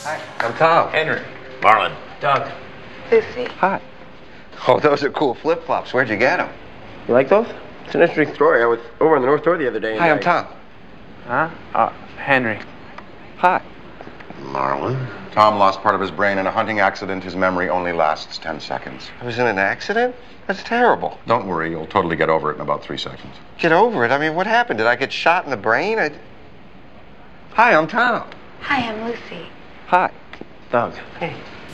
Hi, I'm Tom. Henry. Marlon. Doug. Lucy. Hi. Oh, those are cool flip-flops. Where'd you get them? You like those? It's an interesting story. I was over on the North Shore the other day. Hi, I'm Tom. Huh? Henry. Hi. Marlon. Tom lost part of his brain in a hunting accident. His memory only lasts 10 seconds. I was in an accident? That's terrible. Don't worry, you'll totally get over it in about 3 seconds. Get over it? I mean, what happened? Did I get shot in the brain? Hi, I'm Tom. Hi, I'm Lucy. Hi. Doug. Hey.